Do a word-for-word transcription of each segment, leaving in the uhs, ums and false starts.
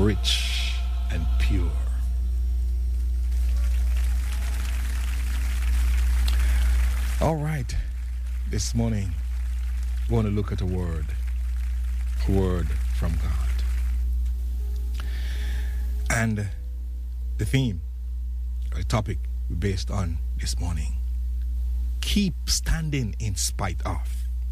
rich and pure. All right, this morning we want to look at a word, a word from God. And the theme, or the topic we're based on this morning, keep standing in spite of.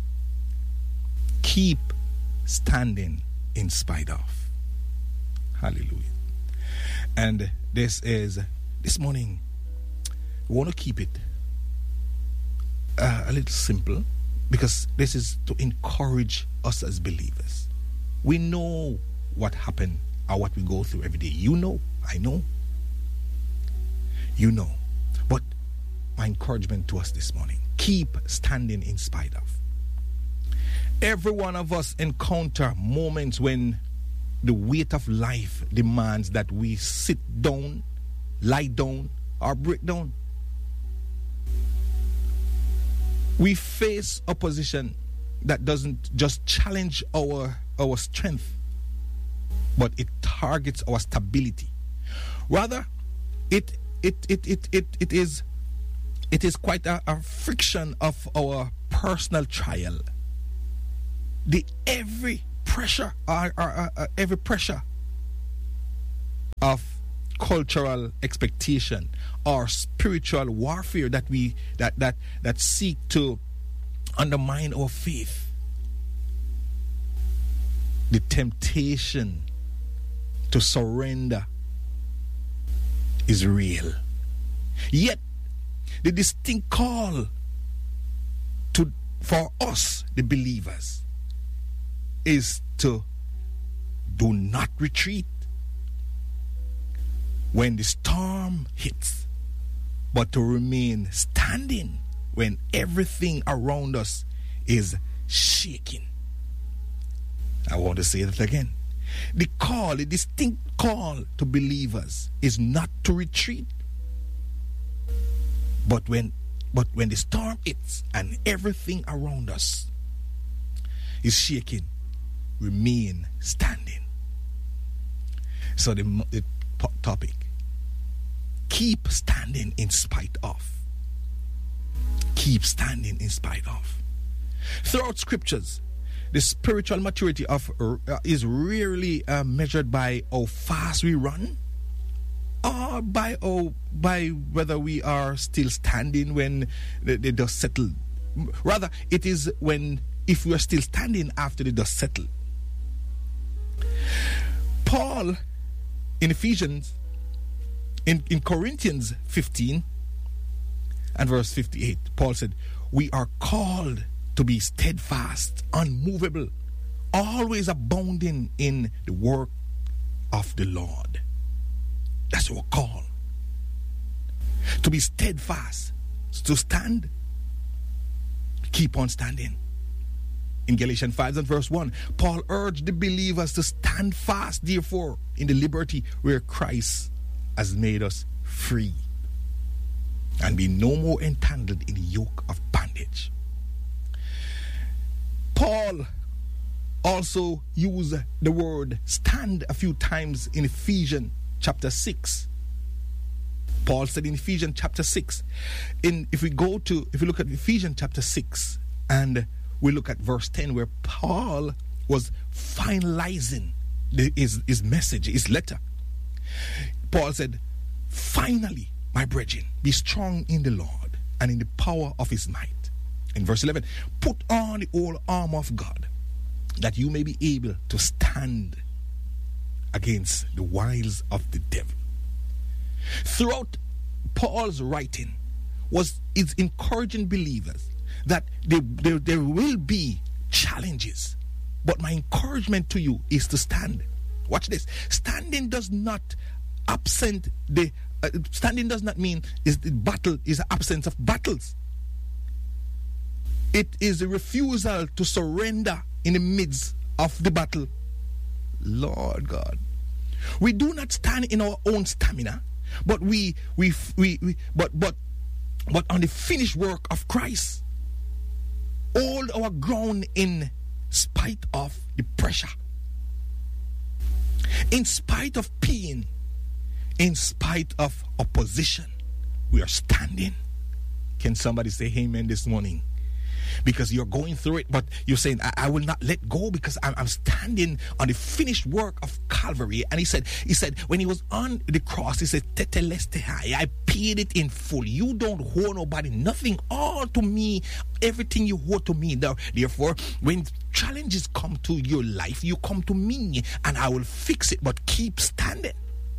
Keep standing in spite of. Hallelujah. And this is, this morning, we want to keep it uh, a little simple, because this is to encourage us as believers. We know what happened or what we go through every day. You know, I know. You know. But my encouragement to us this morning, keep standing in spite of. Every one of us encounter moments when the weight of life demands that we sit down, lie down, or break down. We face opposition that doesn't just challenge our, our strength, but it targets our stability. Rather, it it it it it, it is it is quite a, a friction of our personal trial. The every pressure or, or, or, or every pressure of cultural expectation or spiritual warfare that we that that that seek to undermine our faith. The temptation to surrender is real. Yet the distinct call to for us, the believers, is to do not retreat when the storm hits, but to remain standing when everything around us is shaking. I want to say that again. The call, the distinct call to believers is not to retreat, but when but when the storm hits and everything around us is shaking, remain standing. So the, the topic, keep standing in spite of. Keep standing in spite of. Throughout scriptures, the spiritual maturity of uh, is rarely uh, measured by how fast we run, or by how, by whether we are still standing when the, the dust settles. Rather, it is when if we are still standing after the dust settles. Paul in Ephesians, in, in Corinthians fifteen and verse fifty-eight, Paul said, we are called to be steadfast, unmovable, always abounding in the work of the Lord. That's our call. To be steadfast, to stand, keep on standing. In Galatians five and verse one, Paul urged the believers to stand fast, therefore, in the liberty where Christ has made us free, and be no more entangled in the yoke of bondage. Paul also used the word stand a few times in Ephesians chapter six. Paul said in Ephesians chapter six, in if we go to, if we look at Ephesians chapter six and we look at verse ten, where Paul was finalizing the, his, his message, his letter. Paul said, finally, my brethren, be strong in the Lord and in the power of his might. In verse eleven, put on the whole armor of God, that you may be able to stand against the wiles of the devil. Throughout Paul's writing was is encouraging believers that there, there, there will be challenges, but my encouragement to you is to stand. Watch this. Standing does not absent the uh, standing does not mean is the battle is the absence of battles. It is a refusal to surrender in the midst of the battle. Lord God, we do not stand in our own stamina, but we we we, we but but but on the finished work of Christ. Hold our ground in spite of the pressure. In spite of pain, in spite of opposition, we are standing. Can somebody say amen this morning? Because you're going through it, but you're saying, I, I will not let go because I'm, I'm standing on the finished work of Calvary. And he said, he said, when he was on the cross, he said, Tetelestai, I paid it in full. You don't owe nobody nothing, all to me, everything you owe to me. Therefore, when challenges come to your life, you come to me and I will fix it, but keep standing.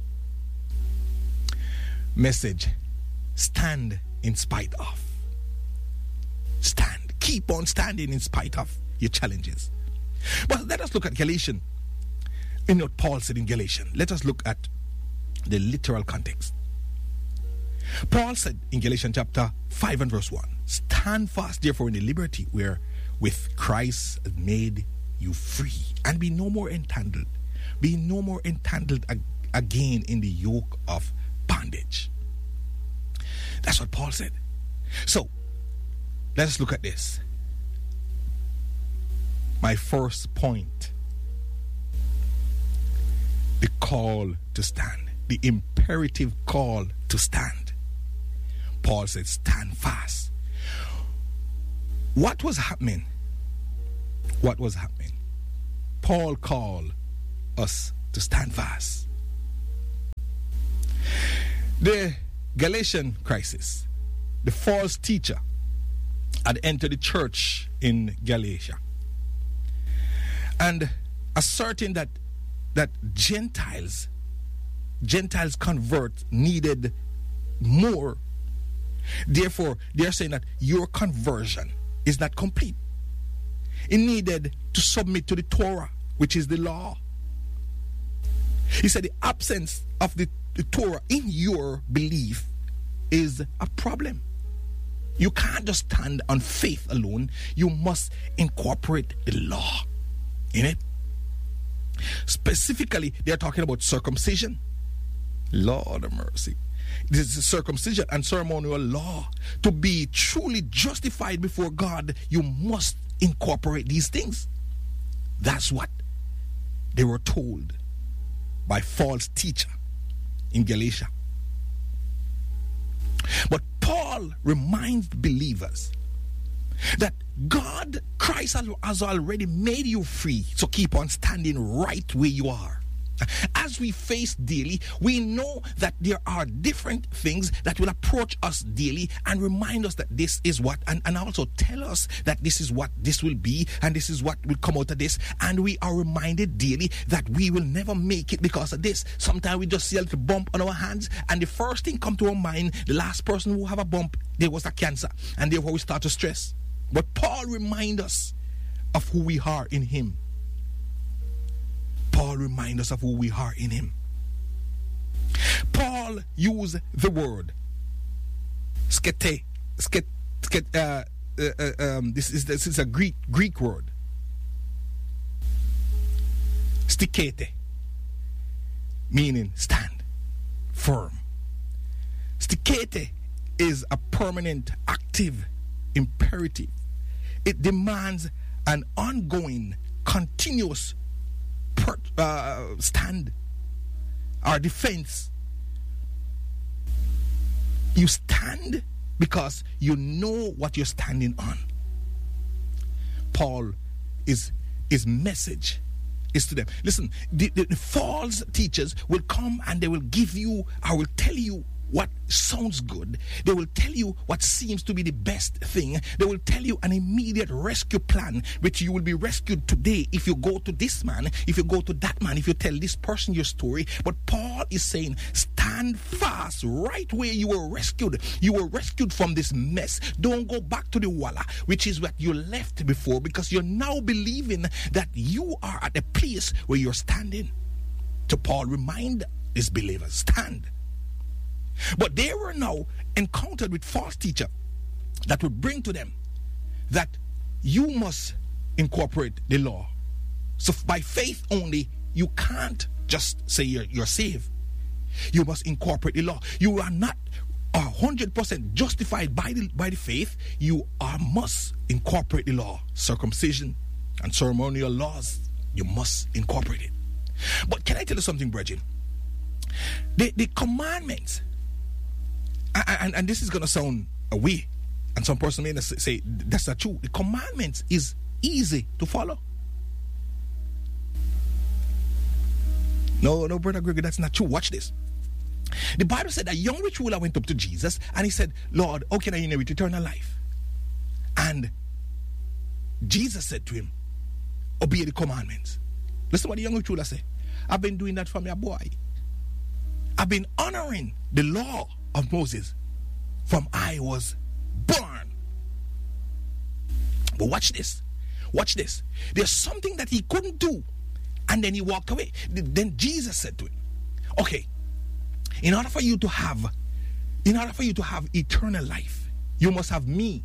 Message, stand in spite of. Stand. Keep on standing in spite of your challenges. But let us look at Galatians. In what Paul said in Galatians, let us look at the literal context. Paul said in Galatians chapter five and verse one, stand fast therefore in the liberty where with Christ has made you free, and be no more entangled. Be no more entangled ag- again in the yoke of bondage. That's what Paul said. So, let us look at this. My first point. The call to stand. The imperative call to stand. Paul said, stand fast. What was happening? What was happening? Paul called us to stand fast. The Galatian crisis, the false teacher had entered the church in Galatia and asserting that that Gentiles Gentiles convert needed more. Therefore, they are saying that your conversion is not complete. It needed to submit to the Torah, which is the law. He said the absence of the, the Torah in your belief is a problem. You can't just stand on faith alone. You must incorporate the law in it. Specifically, they're talking about circumcision. Lord of mercy. This is circumcision and ceremonial law. To be truly justified before God, you must incorporate these things. That's what they were told by false teacher in Galatia. But Paul reminds believers that God, Christ has already made you free. So keep on standing right where you are. As we face daily, we know that there are different things that will approach us daily and remind us that this is what, and, and also tell us that this is what this will be, and this is what will come out of this. And we are reminded daily that we will never make it because of this. Sometimes we just see a little bump on our hands, and the first thing come to our mind, the last person who have a bump, there was a cancer, and therefore we start to stress. But Paul reminds us of who we are in him. Paul reminds us of who we are in him. Paul used the word skete, skete, skete uh, uh, uh, um, this is this is a Greek Greek word. Stikete, meaning stand, firm. Stikete is a permanent, active imperative. It demands an ongoing, continuous Per, uh, stand, our defense. You stand because you know what you're standing on. Paul is his message is to them. Listen, the, the, the false teachers will come and they will give you, I will tell you what sounds good. They will tell you what seems to be the best thing. They will tell you an immediate rescue plan, which you will be rescued today if you go to this man, if you go to that man, if you tell this person your story. But Paul is saying, stand fast right where you were rescued. You were rescued from this mess. Don't go back to the walla, which is what you left before, because you're now believing that you are at a place where you're standing. So Paul remind his believers, stand. But they were now encountered with false teacher that would bring to them that you must incorporate the law. So by faith only, you can't just say you're, you're saved. You must incorporate the law. You are not one hundred percent justified by the, by the faith. You are must incorporate the law. Circumcision and ceremonial laws, you must incorporate it. But can I tell you something, brethren? The, the commandments, and, and, and this is going to sound away, and some person may say that's not true. The commandments is easy to follow. No, no, Brother Gregory, that's not true. Watch this. The Bible said that young rich ruler went up to Jesus and he said, Lord, how can I inherit eternal life? And Jesus said to him, obey the commandments. Listen to what the young rich ruler said. I've been doing that from your boy. I've been honoring the law of Moses from I was born. But watch this. Watch this. There's something that he couldn't do. And then he walked away. Then Jesus said to him, okay, in order for you to have, in order for you to have eternal life, you must have me.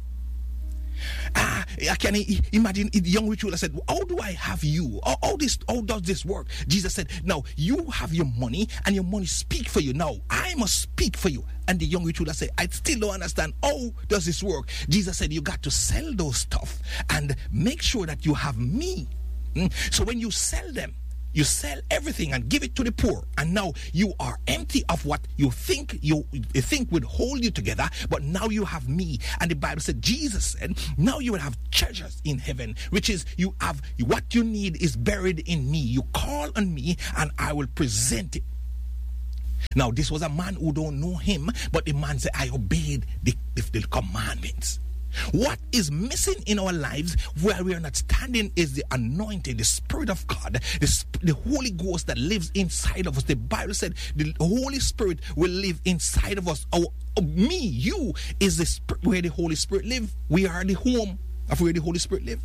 Ah, I can imagine the young rich ruler said, how do I have you? How, how, this, how does this work? Jesus said, now you have your money and your money speak for you. Now I must speak for you. And the young rich ruler said, I still don't understand. How does this work? Jesus said, you got to sell those stuff and make sure that you have me. Mm? So when you sell them, you sell everything and give it to the poor, and now you are empty of what you think you, you think would hold you together, but now you have me. And the Bible said, Jesus said, now you will have treasures in heaven, which is you have what you need is buried in me. You call on me and I will present it. Now this was a man who don't know him, but the man said, I obeyed the, the, the commandments. What is missing in our lives where we are not standing is the anointing, the Spirit of God, the, the Holy Ghost that lives inside of us. The Bible said the Holy Spirit will live inside of us. Our, me, you, is the spirit where the Holy Spirit lives. We are the home of where the Holy Spirit lives.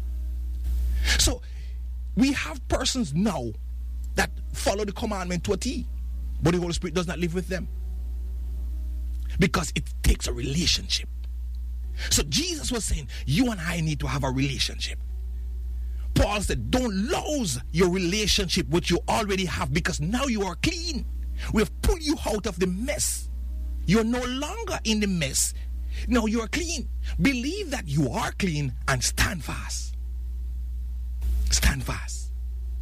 So we have persons now that follow the commandment to a T, but the Holy Spirit does not live with them because it takes a relationship. So Jesus was saying, you and I need to have a relationship. Paul said, don't lose your relationship which you already have, because now you are clean. We have pulled you out of the mess. You're no longer in the mess. Now you are clean. Believe that you are clean and stand fast. Stand fast.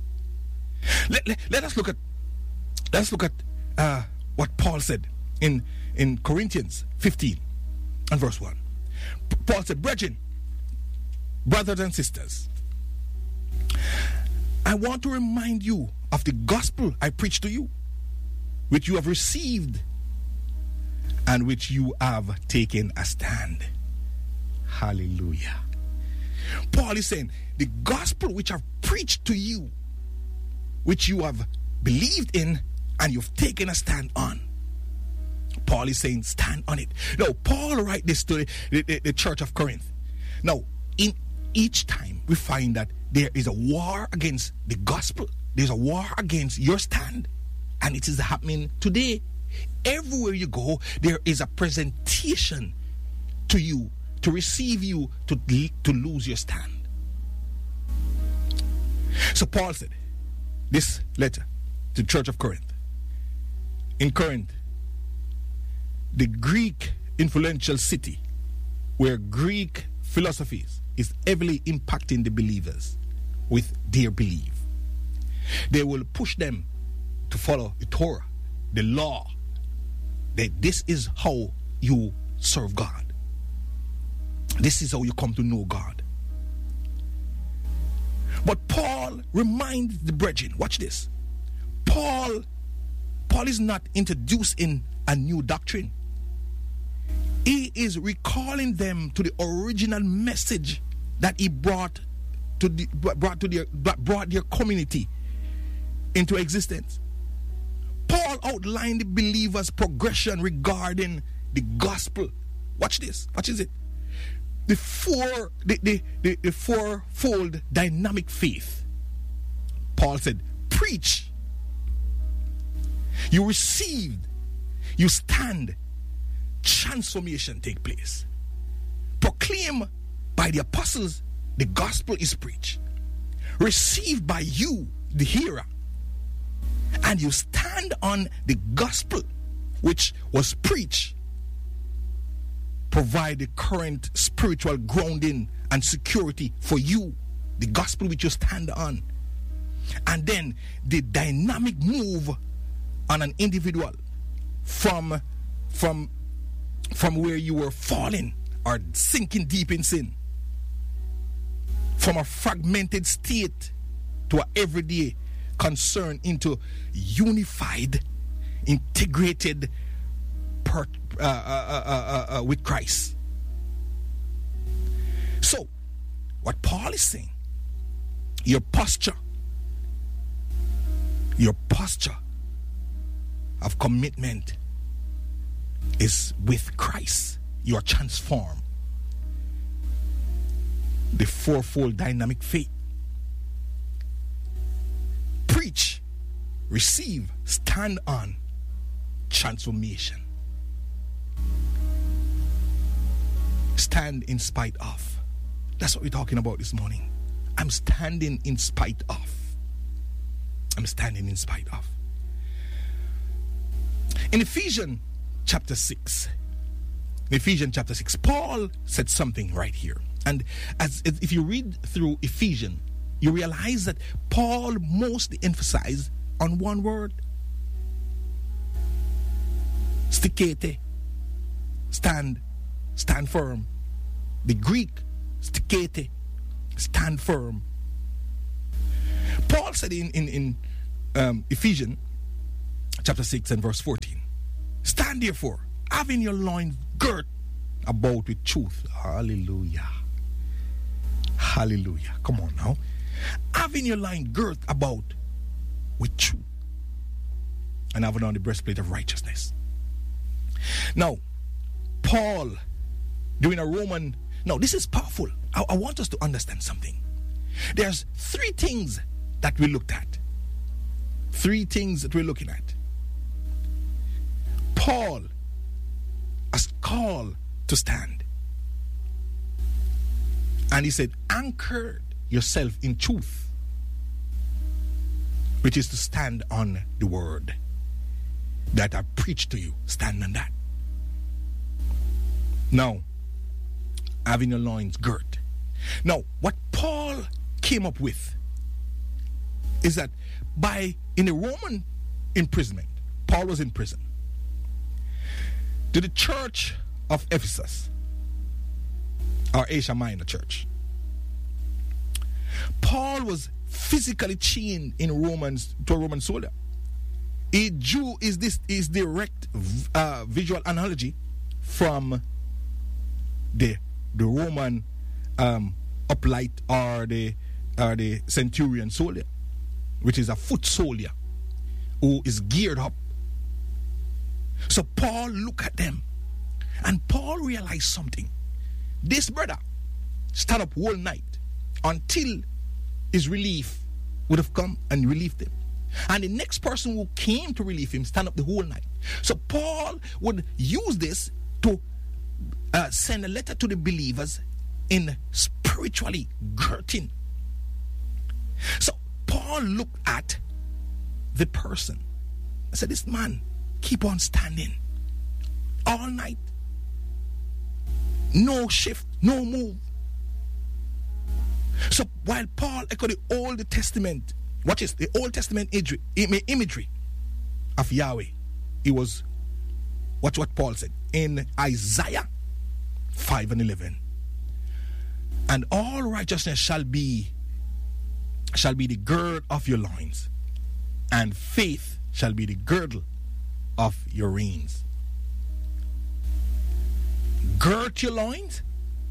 Let, let, let us look at let's look at uh, what Paul said in, in Corinthians fifteen and verse one. Paul said, brethren, brothers and sisters, I want to remind you of the gospel I preached to you, which you have received and which you have taken a stand. Hallelujah. Paul is saying, the gospel which I've preached to you, which you have believed in and you've taken a stand on. Paul is saying, stand on it. Now, Paul write this to the, the, the church of Corinth. Now, in each time we find that there is a war against the gospel. There's a war against your stand. And it is happening today. Everywhere you go, there is a presentation to you to receive you to, to lose your stand. So Paul said this letter to the church of Corinth. In Corinth, the Greek influential city where Greek philosophies is heavily impacting the believers with their belief. They will push them to follow the Torah, the law, that this is how you serve God. This is how you come to know God. But Paul reminds the brethren, watch this. Paul, Paul is not introducing a new doctrine. He is recalling them to the original message that he brought to the, brought to their brought their community into existence. Paul outlined the believers' progression regarding the gospel. Watch this. Watch it. The four the, the, the, the fourfold dynamic faith. Paul said, preach. You received. You stand. Transformation take place. Proclaim by the apostles, the gospel is preached. Received by you, the hearer. And you stand on the gospel which was preached. Provide the current spiritual grounding and security for you, the gospel which you stand on. And then the dynamic move on an individual from from from where you were falling or sinking deep in sin, from a fragmented state to an everyday concern into unified, integrated per, uh, uh, uh, uh, uh, with Christ. So, what Paul is saying, your posture, your posture of commitment is with Christ. You are transformed. The fourfold dynamic faith. Preach, receive, stand on, transformation. Stand in spite of. That's what we're talking about this morning. I'm standing in spite of. I'm standing in spite of. In Ephesians chapter six, in Ephesians chapter six, Paul said something right here. And as if you read through Ephesians, you realize that Paul mostly emphasized on one word. Stikete. Stand. Stand firm. The Greek, stikete. Stand firm. Paul said in, in, in um, Ephesians chapter six and verse fourteen, stand therefore, having your loins girt about with truth. Hallelujah. Hallelujah. Come on now. Having your loins girt about with truth, and having on the breastplate of righteousness. Now, Paul, doing a Roman, now this is powerful. I, I want us to understand something. There's three things that we looked at. Three things that we're looking at. Paul has called to stand. And he said, anchor yourself in truth, which is to stand on the word that I preach to you. Stand on that. Now, having your loins girt. Now, what Paul came up with is that by, in the Roman imprisonment, Paul was in prison. To the church of Ephesus, or Asia Minor church, Paul was physically chained in Romans to a Roman soldier. A Jew is this is direct uh, visual analogy from the the Roman um, uplight or the or the centurion soldier, which is a foot soldier who is geared up. So Paul looked at them, and Paul realized something. This brother stand up all night until his relief would have come and relieved him. And the next person who came to relieve him stand up the whole night. So Paul would use this to uh, send a letter to the believers in spiritually girding. So Paul looked at the person. I said, this man, keep on standing all night. No shift, no move. So while Paul echoed the Old Testament, watch this, the Old Testament imagery, imagery of Yahweh, it was, watch what Paul said in Isaiah five and eleven. And all righteousness shall be shall be the gird of your loins, and faith shall be the girdle of your reins. Gird your loins,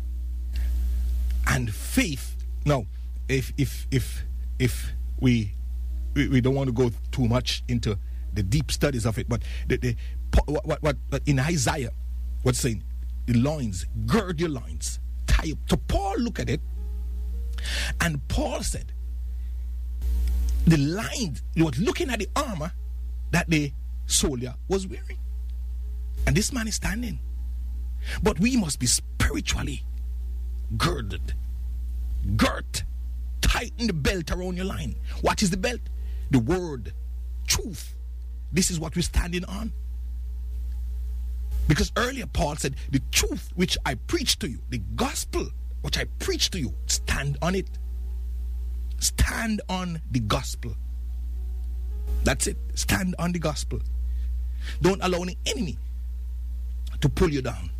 and faith. Now, if if if if we we, we don't want to go too much into the deep studies of it, but the, the what, what what what in Isaiah, what's saying, the loins, gird your loins, tie up. So Paul looked at it, and Paul said, the lines, he was looking at the armor that the soldier was wearing, and this man is standing. But we must be spiritually girded, girt, tighten the belt around your line. What is the belt? The word, truth. This is what we're standing on. Because earlier Paul said, the truth which I preach to you, the gospel which I preach to you, stand on it. Stand on the gospel. That's it. Stand on the gospel. Don't allow the enemy to pull you down.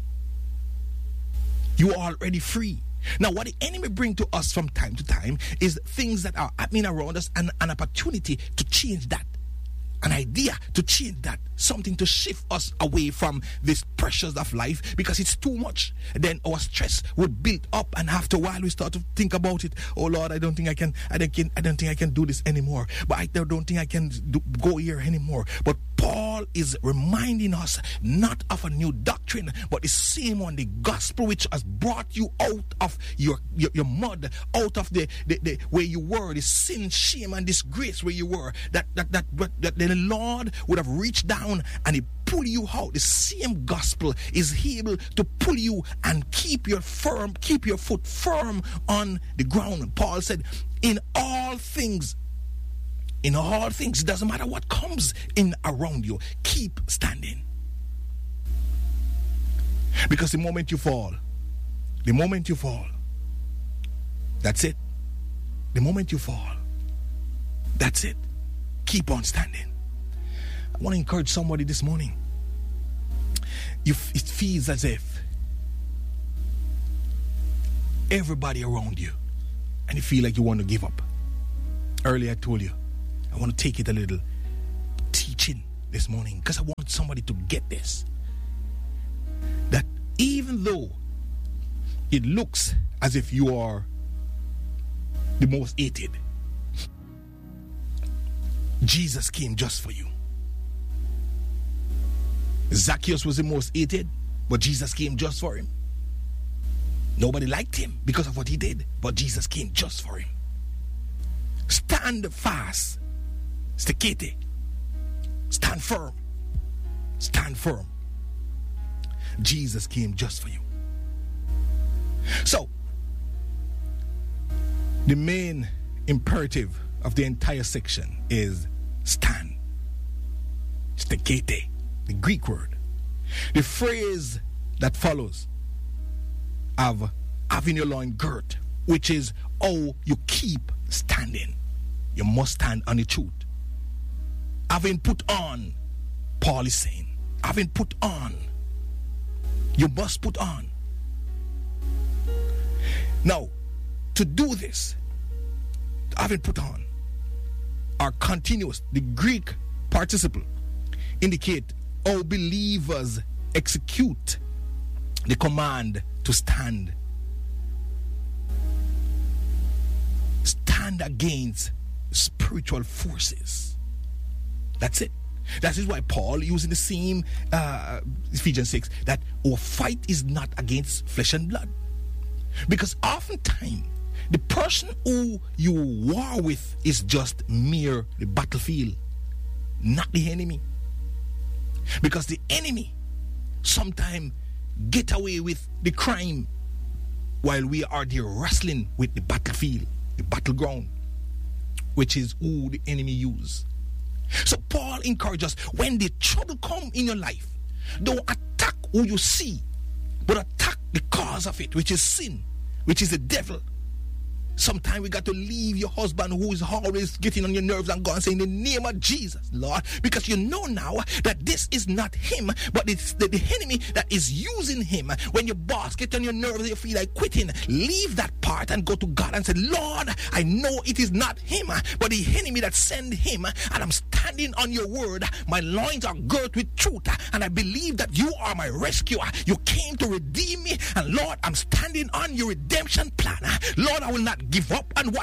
You are already free. Now, what the enemy brings to us from time to time is things that are happening around us, and an opportunity to change that. An idea to change that. Something to shift us away from this pressures of life, because it's too much. Then our stress would build up, and after a while we start to think about it. Oh Lord, I don't think I can I don't can, I don't think I can do this anymore. But I don't think I can do, go here anymore. But Paul is reminding us not of a new doctrine, but the same one, the gospel, which has brought you out of your your, your mud, out of the, the, the where you were, the sin, shame, and disgrace where you were. That that that that, that the Lord would have reached down and he pull you out. The same gospel is able to pull you and keep your firm, keep your foot firm on the ground. Paul said, in all things, in all things, it doesn't matter what comes in around you, keep standing. Because the moment you fall, the moment you fall, that's it. The moment you fall, that's it. Keep on standing. I want to encourage somebody this morning. You, it feels as if everybody around you, and you feel like you want to give up. Earlier I told you, I want to take it a little teaching this morning, because I want somebody to get this. That even though it looks as if you are the most hated, Jesus came just for you. Zacchaeus was the most hated, but Jesus came just for him. Nobody liked him because of what he did, but Jesus came just for him. Stand fast. Stekete. Stand firm. Stand firm. Jesus came just for you. So, the main imperative of the entire section is stand. Stekete. The Greek word. The phrase that follows of having your loin girt, which is, oh, you keep standing. You must stand on the truth. Having put on, Paul is saying, having put on, you must put on. Now, to do this, having put on, are continuous. The Greek participle indicate all believers execute the command to stand. Stand against spiritual forces. That's it. That is why Paul, using the same uh, Ephesians six, that our fight is not against flesh and blood. Because oftentimes, the person who you war with is just mere the battlefield, not the enemy. Because the enemy sometimes get away with the crime while we are there wrestling with the battlefield, the battleground, which is who the enemy use. So Paul encourages us, when the trouble come in your life, don't attack who you see, but attack the cause of it, which is sin, which is the devil. Sometimes we got to leave your husband who is always getting on your nerves and go and say, in the name of Jesus, Lord, because you know now that this is not him, but it's the, the enemy that is using him. When your boss gets on your nerves and you feel like quitting, leave that part and go to God and say, Lord, I know it is not him, but the enemy that sent him, and I'm standing on your word. My loins are girt with truth, and I believe that you are my rescuer. You came to redeem me, and Lord, I'm standing on your redemption plan. Lord, I will not give up on what